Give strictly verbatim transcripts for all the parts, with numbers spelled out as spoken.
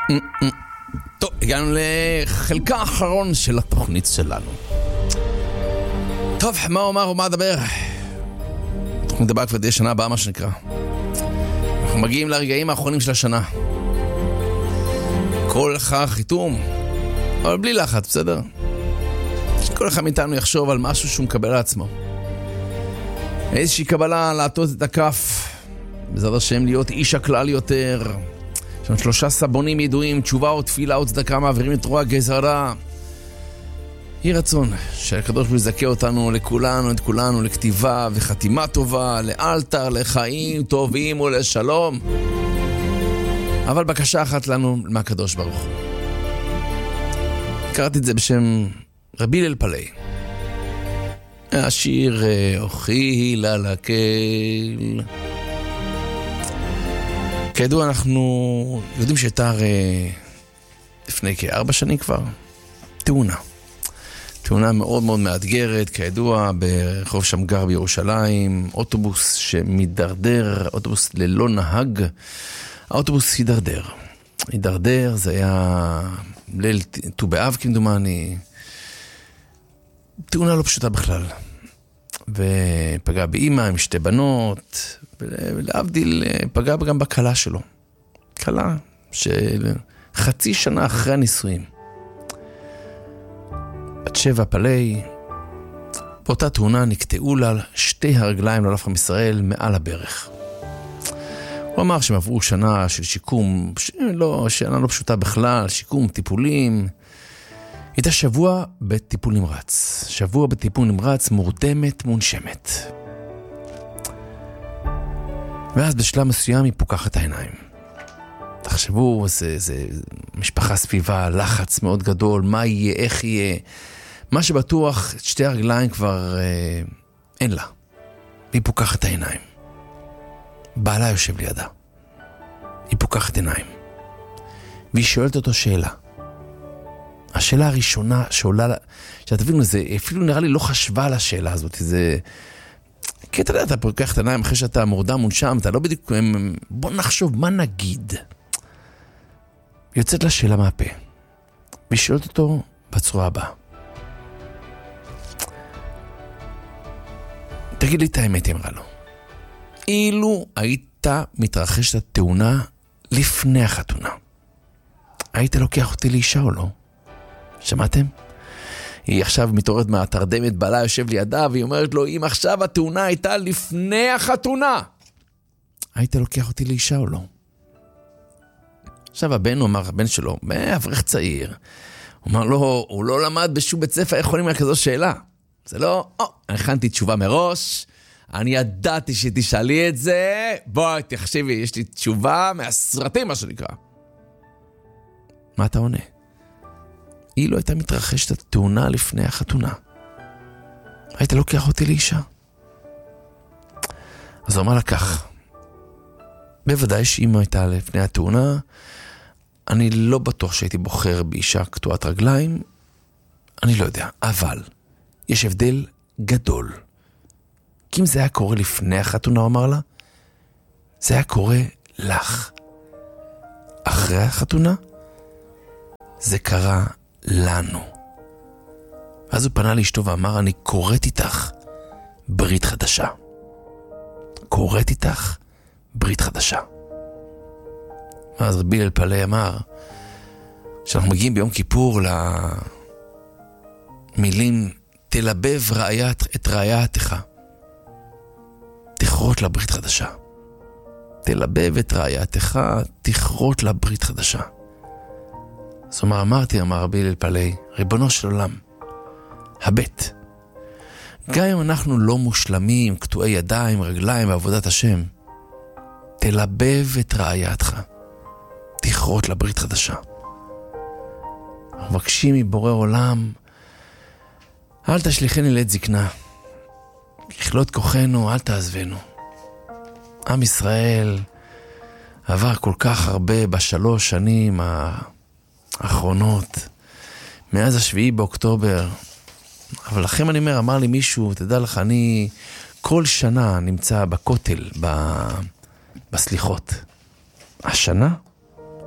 טוב, הגענו לחלקה האחרון של התוכנית שלנו. טוב, מה אומר ומה אדבר? אנחנו נדבר כבר די שנה הבאה, מה שנקרא. אנחנו מגיעים לרגעים האחרונים של השנה. כל אחד חיתום, אבל בלי לחץ, בסדר? כל אחד מאיתנו יחשוב על משהו שהוא מקבל על עצמו. איזושהי קבלה לעטות את הכף, בעזרת השם להיות איש הכלל יותר. יש לנו שלושה סבונים ידועים, תשובה או תפילה או צדקה, מעבירים את רוע גזרה. יהי רצון שהקדוש ברוך הוא יזכה אותנו לכולנו, את כולנו, לכתיבה וחתימה טובה, לאלתר, לחיים טובים ולשלום. אבל בקשה אחת לנו מהקדוש ברוך הוא. קראתי את זה בשם רבי הלל פלאי. השיר אוכי ללקל. כידוע אנחנו יודעים שהייתה לפני כארבע שנים כבר תאונה. תאונה מאוד מאוד מאתגרת, כידוע ברחוב שמגר בירושלים, אוטובוס שמדרדר, אוטובוס ללא נהג, האוטובוס הידרדר. הידרדר, זה היה ליל ט"ו באב כמדומני, תאונה לא פשוטה בכלל. ופגע באמא עם שתי בנות, ולהבדיל פגע גם בקלה שלו. קלה של חצי שנה אחרי הנישואים. בת שבע פלאי, באותה תאונה נקטעו לה שתי הרגליים ללף עם ישראל מעל הברך. הוא אמר שהם עברו שנה של שיקום, לא, שנה לא פשוטה בכלל, שיקום, טיפולים. הייתה שבוע בטיפול נמרץ. שבוע בטיפול נמרץ, מורדמת, מונשמת. ואז בשלב מסוים היא פוקחת העיניים. תחשבו, זה, זה משפחה סביבה, לחץ מאוד גדול, מה יהיה, איך יהיה. מה שבטוח, שתי הרגליים כבר אה, אין לה. היא פוקחת העיניים. בעלה יושב לידה. היא פוקחת עיניים. והיא שואלת אותו שאלה. השאלה הראשונה שעולה, שתבינו, זה אפילו נראה לי לא חשבה על השאלה הזאת, זה... כי אתה יודע, אתה פוקח את העיניים אחרי שאתה מורדם מונשם, אתה לא בדיוק... בוא נחשוב, מה נגיד? יוצאת לה שאלה מהפה. והיא שואלת אותו בצורה הבאה. תגיד לי את האמת, אמרה לו. אילו הייתה מתרחשת התאונה לפני החתונה, היית לוקח אותי לאישה או לא? שמעתם? היא עכשיו מתעוררת מהתרדמת, בעלה יושב לידה, והיא אומרת לו, אם עכשיו התאונה הייתה לפני החתונה, היית לוקח אותי לאישה או לא? עכשיו הבן, הוא אמר, הבן שלו, אברך צעיר, הוא אמר לו, הוא לא למד בשום בית ספר, איך יכולים לכזו שאלה? זה לא, או, אני הכנתי תשובה מראש, אני ידעתי שתשאלי את זה, בואי תחשבי, יש לי תשובה מהסרטים, מה שנקרא. מה אתה עונה? היא לא הייתה מתרחשת התאונה לפני החתונה. היית לוקח אותי לאישה. אז הוא אמר לה כך, בוודאי שאמא הייתה לפני התאונה, אני לא בטוח שהייתי בוחר באישה קטועת רגליים, אני לא יודע, אבל יש הבדל גדול. כי אם זה היה קורה לפני החתונה, הוא אמר לה, זה היה קורה לך. אחרי החתונה, זה קרה לנו. ואז הוא פנה לאשתו ואמר, אני קוראת איתך ברית חדשה. קוראת איתך ברית חדשה. אז רבי הלל פלאי אמר, שאנחנו מגיעים ביום כיפור למילים, תלבב רעיית, את רעייתך. תכרות לה ברית חדשה. תלבב את רעייתך, תכרות לה ברית חדשה. זאת אומרת, אמרתי, אמר רבי הלל פלאי, ריבונו של עולם, הבט. גם אם אנחנו לא מושלמים, קטועי ידיים, רגליים בעבודת השם, תלבב את רעייתך. תכרות לה ברית חדשה. אנחנו מבקשים מבורא עולם, אל תשליחני לעת זקנה. ככלות כוחנו, אל תעזבנו. עם ישראל עבר כל כך הרבה בשלוש שנים האחרונות, מאז השביעי באוקטובר. אבל לכם אני אומר, אמר לי מישהו, תדע לך, אני כל שנה נמצא בכותל, ב... בסליחות. השנה,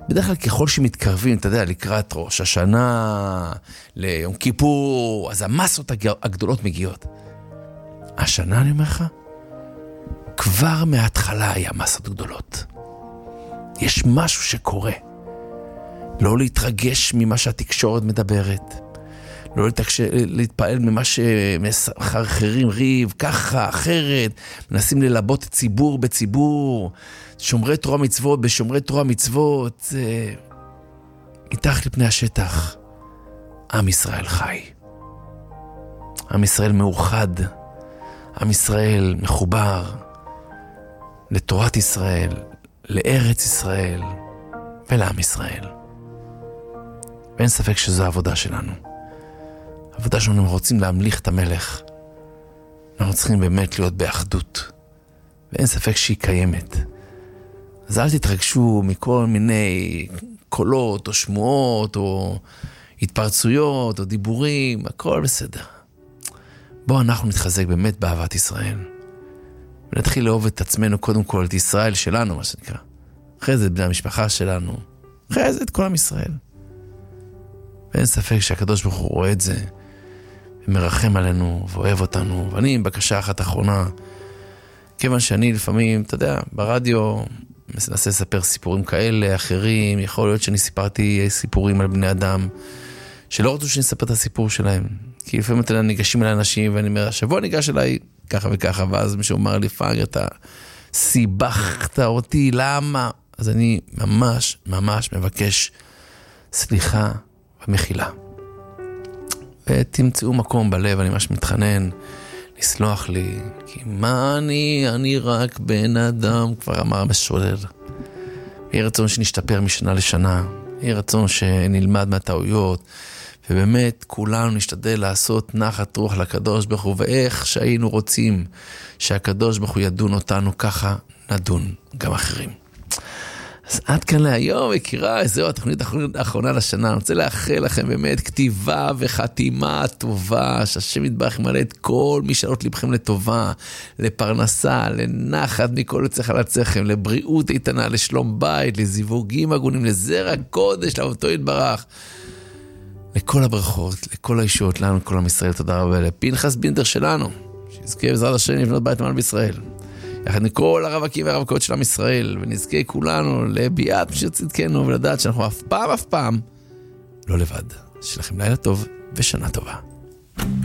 בדרך כלל ככל שמתקרבים, אתה יודע, לקראת ראש השנה, ליום כיפור, אז המסות הגדולות מגיעות. השנה, אני אומר לך, כבר מההתחלה היה מסות גדולות. יש משהו שקורה. לא להתרגש ממה שהתקשורת מדברת. לא להתקש... להתפעל ממה שמחרחרים ריב, ככה, אחרת. מנסים ללבות ציבור בציבור. שומרי תורה מצוות בשומרי תורה מצוות. זה... מתחת לפני השטח. עם ישראל חי. עם ישראל מאוחד. עם ישראל מחובר. לתורת ישראל. לארץ ישראל. ולעם ישראל. ואין ספק שזו העבודה שלנו. העבודה שלנו רוצים להמליך את המלך. אנחנו צריכים באמת להיות באחדות. ואין ספק שהיא קיימת. אז אל תתרגשו מכל מיני קולות או שמועות או התפרצויות או דיבורים. הכל בסדר. בואו אנחנו נתחזק באמת באהבת ישראל. ונתחיל לאהוב את עצמנו קודם כל, את ישראל שלנו, מה שנקרא. אחרי זה את בני המשפחה שלנו. אחרי זה את כל עם ישראל. ואין ספק שהקדוש ברוך הוא רואה את זה, ומרחם עלינו, ואוהב אותנו. ואני עם בקשה אחת אחרונה, כיוון שאני לפעמים, אתה יודע, ברדיו, מנסה לספר סיפורים כאלה, אחרים, יכול להיות שאני סיפרתי סיפורים על בני אדם, שלא רצו שאני אספר את הסיפור שלהם. כי לפעמים אתה יודע, ניגשים אליי אנשים, ואני אומר, השבוע ניגש אליי ככה וככה, ואז מישהו אומר לי, פאג, אתה סיבכת אותי, למה? אז אני ממש, ממש מבקש סליחה ומחילה. ותמצאו מקום בלב, אני ממש מתחנן, לסלוח לי, כי מה אני, אני רק בן אדם, כבר אמר המשורר. יהיה רצון שנשתפר משנה לשנה, יהיה רצון שנלמד מהטעויות, ובאמת כולנו נשתדל לעשות נחת רוח לקדוש ברוך הוא, ואיך שהיינו רוצים שהקדוש ברוך הוא ידון אותנו, ככה נדון גם אחרים. אז עד כאן להיום, יקירה, זהו התוכנית האחרונה לשנה. אני רוצה לאחל לכם באמת כתיבה וחתימה טובה, שהשם יתברך ימלא את כל משאלות לבכם לטובה, לפרנסה, לנחת מכל יוצא חלציכם, לבריאות איתנה, לשלום בית, לזיווגים הגונים, לזרע קודש, לאהבתו יתברך. לכל הברכות, לכל האישות, לנו, לכל עם ישראל, תודה רבה. לפנחס בינדר שלנו, שיזכה בעזרת השם לבנות בית מעל בישראל. יחד מכל הרווקים והרווקות של עם ישראל, ונזכה כולנו לביאת משיר צדקנו, ולדעת שאנחנו אף פעם, אף פעם לא לבד. שלכם לילה טוב ושנה טובה.